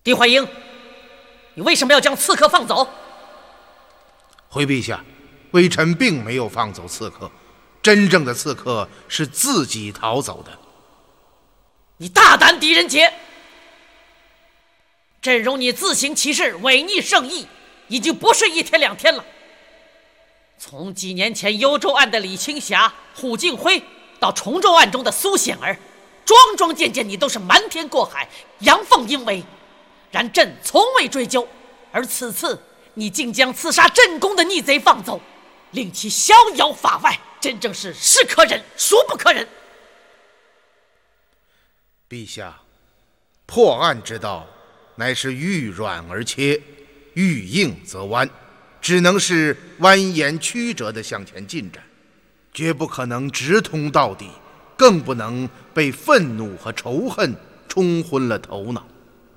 狄怀英，你为什么要将刺客放走？ 回陛下，微臣并没有放走刺客，真正的刺客是自己逃走的。 你大胆狄仁杰！正如你自行其事，违逆圣意，已经不是一天两天了。从几年前幽州案的李青霞、虎敬辉，到崇州案中的苏显儿，桩桩件件你都是瞒天过海，阳奉阴违。然朕从未追究，而此次你竟将刺杀朕宫的逆贼放走，令其逍遥法外，真正是是可忍，孰不可忍！ 陛下，破案之道乃是遇软而切，遇硬则弯，只能是蜿蜒曲折地向前进展，绝不可能直通到底，更不能被愤怒和仇恨冲昏了头脑。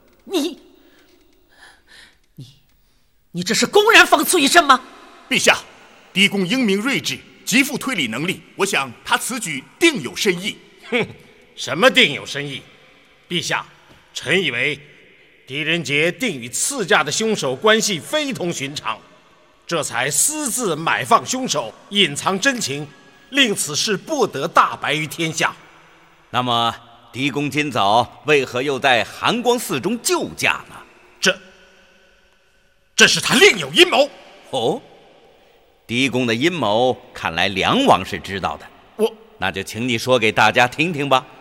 你这是公然讽刺于朕吗？ 陛下，狄公英明睿智，极富推理能力，我想他此举定有深意。 哼，什么定有深意？陛下，臣以为狄仁杰定与刺驾的凶手关系非同寻常，这才私自买放凶手，隐藏真情，令此事不得大白于天下。 那么狄公今早为何又在含光寺中救驾呢？ 这是他另有阴谋。 哦，狄公的阴谋看来梁王是知道的，那就请你说给大家听听吧。